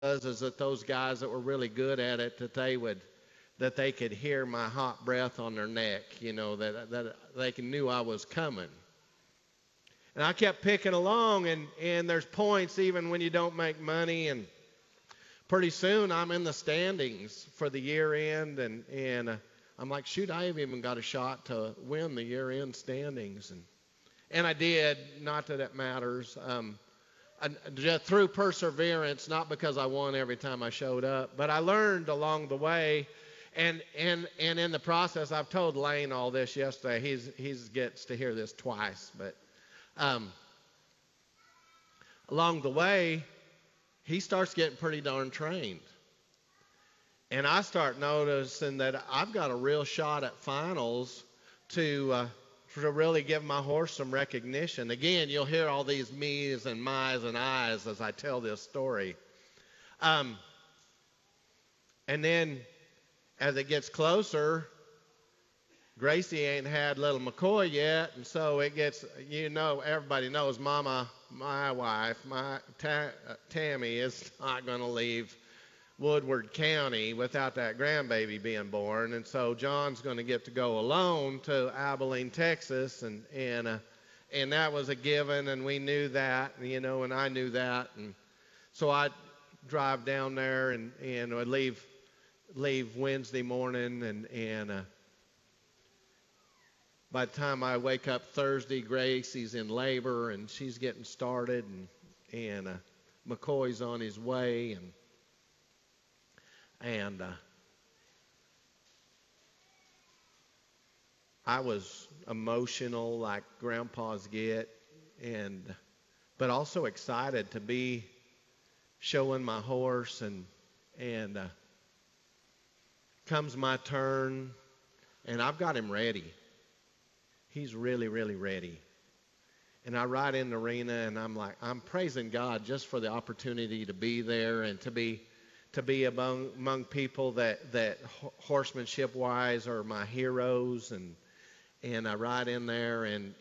is that those guys that were really good at it, that they could hear my hot breath on their neck, that they knew I was coming. And I kept picking along, and there's points even when you don't make money, and pretty soon I'm in the standings for the year end, and I'm like, shoot, I have even got a shot to win the year end standings, and I did. Not that it matters. Just through perseverance, not because I won every time I showed up, but I learned along the way, and in the process, I've told Lane all this yesterday. He's gets to hear this twice, but along the way, he starts getting pretty darn trained. And I start noticing that I've got a real shot at finals to really give my horse some recognition. Again, you'll hear all these me's and my's and I's as I tell this story. And then as it gets closer, Gracie ain't had little McCoy yet, and so it gets, everybody knows Mama, my wife, Tammy is not going to leave Woodward County without that grandbaby being born, and so John's going to get to go alone to Abilene, Texas, and that was a given, and we knew that, and I knew that, and so I'd drive down there and I'd leave Wednesday morning, and by the time I wake up Thursday, Gracie's in labor and she's getting started, and McCoy's on his way, and I was emotional like grandpas get, but also excited to be showing my horse, and comes my turn, and I've got him ready. He's really, really ready. And I ride in the arena, and I'm praising God just for the opportunity to be there and to be among people that horsemanship wise are my heroes, and I ride in there, and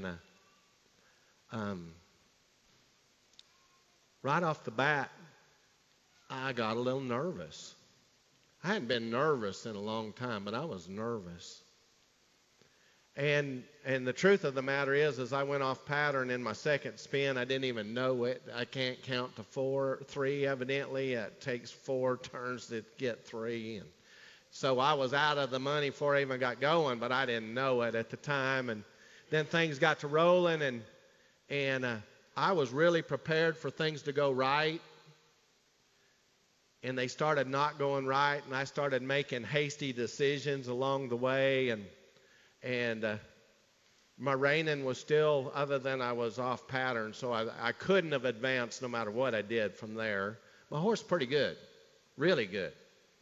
right off the bat I got a little nervous. I hadn't been nervous in a long time, but I was nervous. And the truth of the matter is I went off pattern in my second spin. I didn't even know it. I can't count to three evidently. It takes 4 turns to get 3. And so I was out of the money before I even got going, but I didn't know it at the time. And then things got to rolling, and I was really prepared for things to go right. And they started not going right, and I started making hasty decisions along the way, and my reining was still, other than I was off pattern, so I couldn't have advanced no matter what I did from there. My horse pretty good, really good.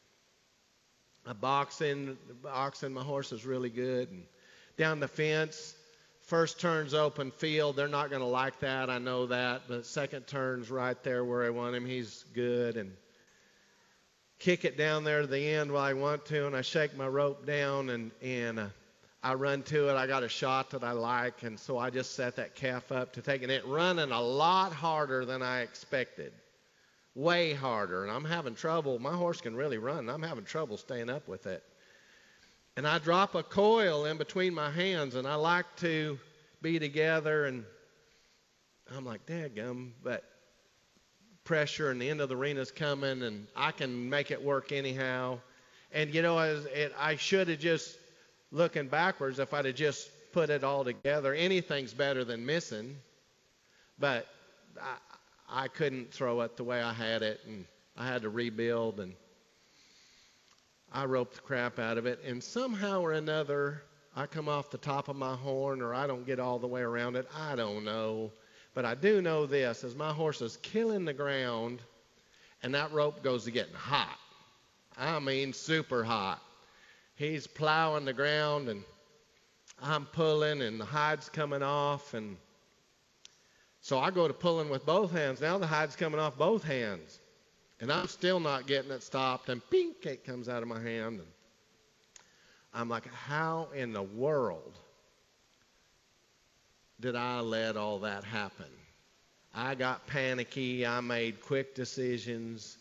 Boxing, my horse is really good. And down the fence, first turn's open field. They're not going to like that, I know that, but second turn's right there where I want him. He's good, and kick it down there to the end while I want to, and I shake my rope down, and I run to it. I got a shot that I like, and so I just set that calf up to taking it, running a lot harder than I expected, way harder, and I'm having trouble. My horse can really run, and I'm having trouble staying up with it. And I drop a coil in between my hands, and I like to be together, and I'm like, dadgum, but pressure and the end of the arena's coming, and I can make it work anyhow. And I should have just, looking backwards, if I'd have just put it all together, anything's better than missing, but I couldn't throw it the way I had it, and I had to rebuild, and I roped the crap out of it, and somehow or another I come off the top of my horn, or I don't get all the way around it. I don't know. But I do know this, as my horse is killing the ground, and that rope goes to getting hot. I mean super hot. He's plowing the ground, and I'm pulling, and the hide's coming off, and so I go to pulling with both hands. Now the hide's coming off both hands, and I'm still not getting it stopped, and pink, it comes out of my hand. And I'm like, how in the world did I let all that happen? I got panicky. I made quick decisions.